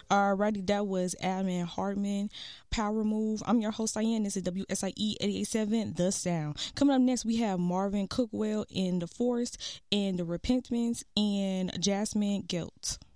Alrighty, that was Admin Hartman, Power Move. I'm your host, Diane. This is WSIE 88.7, The Sound. Coming up next, we have Marvin Cookwell in The Forest, and The Repentance, and Jasmine Guilt.